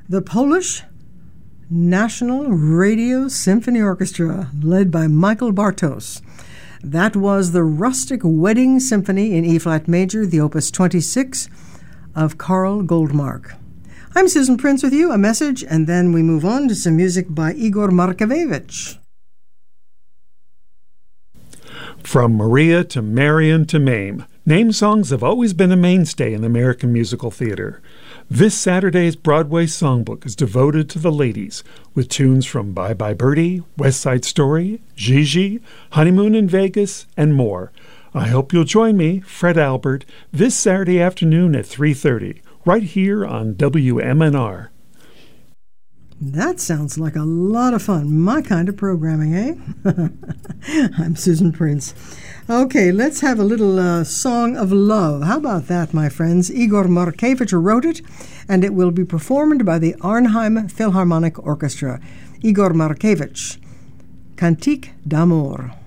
The Polish National Radio Symphony Orchestra, led by Michael Bartos. That was the Rustic Wedding Symphony in E-flat major, the Opus 26 of Karl Goldmark. I'm Susan Prince with you, a message, and then we move on to some music by Igor Markovevich. From Maria to Marian to Mame, name songs have always been a mainstay in American musical theater. This Saturday's Broadway Songbook is devoted to the ladies, with tunes from Bye Bye Birdie, West Side Story, Gigi, Honeymoon in Vegas, and more. I hope you'll join me, Fred Albert, this Saturday afternoon at 3:30, right here on WMNR. That sounds like a lot of fun. My kind of programming, eh? I'm Susan Prince. Okay, let's have a little Song of Love. How about that, my friends? Igor Markovevich wrote it, and it will be performed by the Arnhem Philharmonic Orchestra. Igor Markovevich, Cantique d'amour.